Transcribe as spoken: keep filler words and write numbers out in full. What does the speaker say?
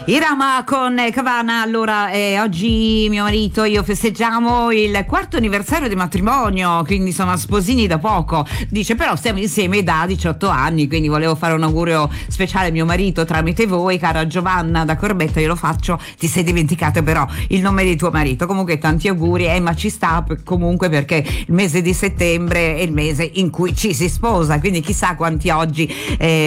Irama con Cavana. Allora, eh, oggi mio marito e io festeggiamo il quarto anniversario di matrimonio, quindi sono sposini da poco. Dice, però stiamo insieme da diciotto anni, quindi volevo fare un augurio speciale a mio marito tramite voi, cara Giovanna da Corbetta. Io lo faccio, ti sei dimenticata però il nome di tuo marito. Comunque tanti auguri, eh, ma ci sta comunque, perché il mese di settembre è il mese in cui ci si sposa, quindi chissà quanti oggi eh,